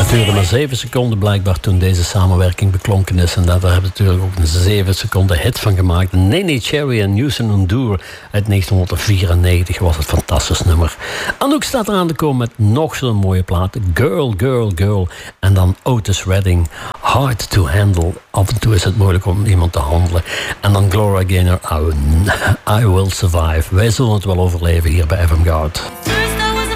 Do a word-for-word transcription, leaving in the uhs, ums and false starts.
Het duurde maar zeven seconden blijkbaar toen deze samenwerking beklonken is. En daar hebben we natuurlijk ook een zeven seconden hit van gemaakt. Neneh Cherry en Youssou N'Dour uit negentien vierennegentig was het fantastisch nummer. Anouk staat eraan te komen met nog zo'n mooie plaat. Girl, Girl, Girl. En dan Otis Redding. Hard to handle. Af en toe is het moeilijk om iemand te handelen. En dan Gloria Gaynor. I Will Survive. Wij zullen het wel overleven hier bij F M Goud.